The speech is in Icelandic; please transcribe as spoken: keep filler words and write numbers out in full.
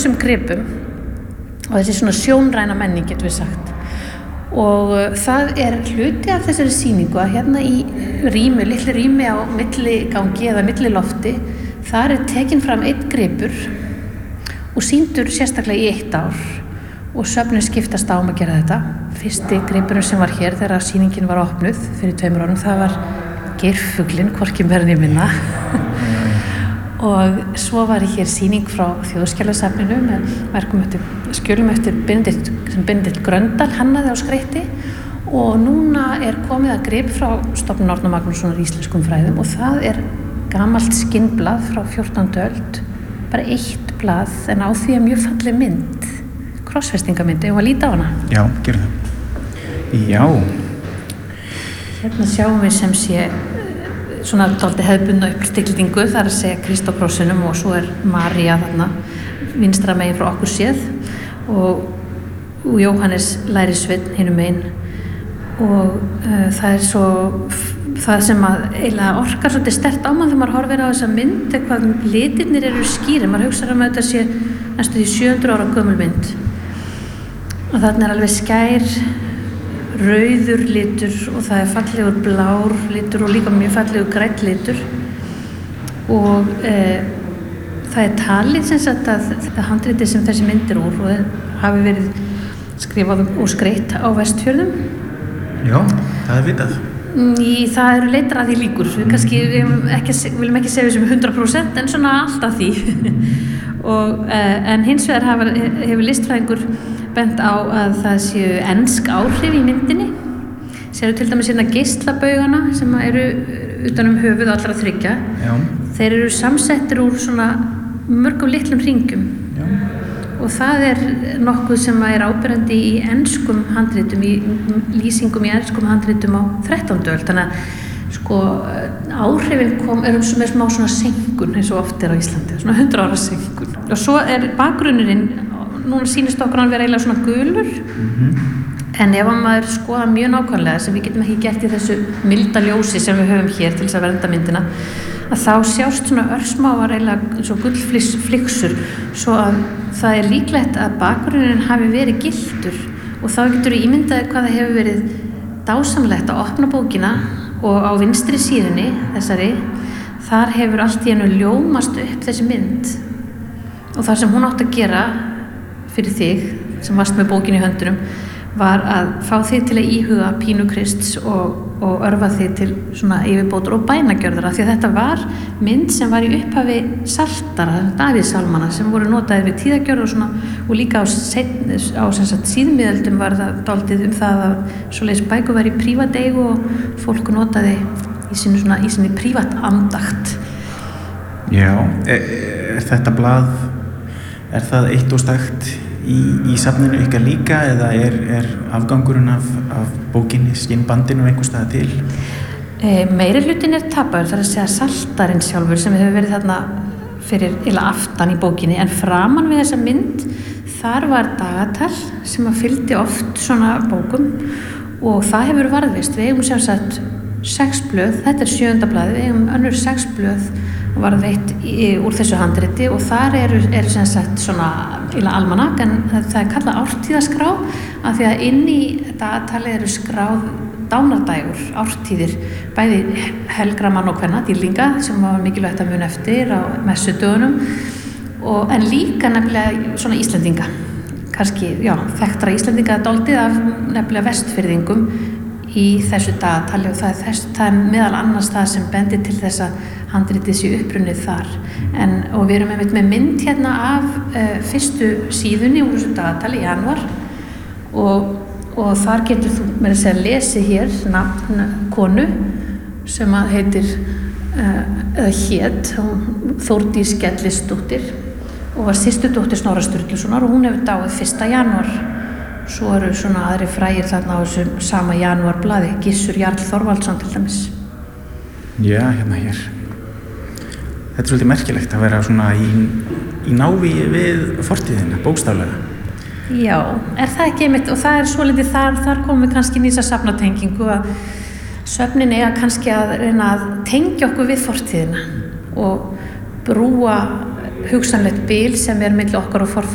þessum gripum og þessi svona sjónræna menning getum við sagt og það er hluti af þessari sýningu að hérna í rými, litlu rými á milligangi eða millilofti þar er tekin fram einn gripur og sýndur sérstaklega í eitt ár og söfnin skiptast á um að gera þetta. Fyrsti gripurinn sem var hér þegar sýningin var opnuð fyrir tveimur árum, það var geirfuglinn, hvorki meira né minna. Og svo var hér sýning frá Þjóðskjalasafninu með verkum eftir, skjölum eftir Benedikt, sem Benedikt Gröndal hannaði á skreytti og núna er komið að grip frá Stofnun Árna Magnússonar í íslenskum fræðum og það er gamalt skinnblað frá fjórtándu öld, bara eitt blað en á því er mjög falleg mynd. Krossfestingamynd, ég var að líta á hana. Já, gerum það. Já. Hérna sjáum við sem sé svona dálítið hefðbundna uppstillingu, það er að segja Krist á krossinum og svo er María þarna vinstra megin frá okkur séð og, og Jóhannes lærisveinn hinum megin og uh, það er svo það sem að eiginlega orkar svolítið sterkt á mann þegar maður horfir á þessa mynd eitthvað litirnir eru skýrir, maður hugsar um að þetta sé næstu því sjö hundruð ára gömul mynd og þarna er alveg skær rauður litur og það er fallegur blár litur og líka mjög fallegur grænn litur og e, það er talið sem sagt að þetta handritið sem þessi mynd er úr og það hafi verið skrifað og skreytt á Vestfjörðum. Já, það er vitað. Í, það eru leitar að því líkur, við kannski við ekki, viljum ekki segja þessum hundrað prósent en svona alltaf því og, en hins vegar hafa, hefur listfræðingur bent á að það séu ensk áhrif í myndinni séu til dæmis hérna geislabaugana sem eru utan um höfuð allra þriggja. Já. Þeir eru samsettir úr svona mörgum litlum hringjum. Já. Og það er nokkuð sem er áberandi í enskum handritum, í lýsingum í enskum handritum á þrettándu öld. Þannig að sko áhrifin kom, er um með smá svona senkun eins og oft er á Íslandi, svona hundrað ára senkun. Og svo er bakgrunnurinn, núna sýnist okkur hann vera eiginlega svona gulur, mm-hmm. en ef maður skoða mjög nákvæmlega sem við getum ekki gert í þessu milda ljósi sem við höfum hér til þess að vernda myndina, að þá sjást svona örsmáar eiginlega svo gullflyksur svo að það er líklegt að bakgrunnin hafi verið gildur og þá getur við ímyndaði hvað það hefur verið dásamlegt að opna bókina og á vinstri síðunni þessari, þar hefur allt í einu ljómast upp þessi mynd og það sem hún átti að gera fyrir þig sem varst með bókinu í höndunum var að fá þig til að íhuga pínu Krists og, og örfa þig til svona yfirbótur og bænagjörðara því að þetta var mynd sem var í upphafi saltara, Davíðsálmana sem voru notaðir við tíðagjörð og svona og líka á, á síðmiðöldum var það dálítið um það að svoleiðis bækur var í prívateigu og fólk notaði í sinni svona í sinni prívat andakt. Já, er, er þetta blað er það eitt og stakt í, í safninu ykkar líka eða er, er afgangurinn af, af bókinni, skinnbandinu einhvers staðar til? E, meiri hlutin er tapaður, það er að segja saltarinn sjálfur sem hefur verið þarna fyrir illa aftan í bókinni en framan við þessa mynd þar var dagatal sem að fylgdi oft svona bókum og það hefur varðvist, við eigum sjálfsagt sex blöð, þetta er sjöunda blaðið, við eigum önnur sex blöð varðveitt úr þessu handriti og þar eru, eru sem sagt svona illa almanak en það er kallað ártíðaskrá af því að inn í dagatalið eru skráð dánardægur, ártíðir, bæði helgra mann og kvenna, dýrlinga sem var mikilvægt að muna eftir á messudögunum og en líka nefnilega svona Íslendinga, kannski, já, þekktra Íslendinga dálítið af nefnilega vestfirðingum í þessu dagatali og það er, þess, það er meðal annars það sem bendir til þess að handritið sé upprunnið þar en, og við erum einmitt með mynd hérna af uh, fyrstu síðunni úr þessu dagatali í janúar og, og þar getur þú með þess að lesi hér nafn konu sem að heitir uh, eða hét Þórdís Gellisdóttir og var systurdóttir Snorra Sturlusonar og hún hefur dáið fyrsta janúar. Svo eru svona aðri frægir þarna á þessum sama janúarblaði, Gissur Jarl Þorvaldsson til dæmis. Já, hérna hér. Þetta er svolítið merkilegt að vera svona í, í návíi við fortíðina, bókstaflega. Já, er það ekki einmitt og það er svolítið þar, þar komum við kannski nýsa safnatengingu að söfnin eiga kannski að reyna að tengja okkur við fortíðina og brúa hugsanlegt bil sem er milli okkar og forfeðra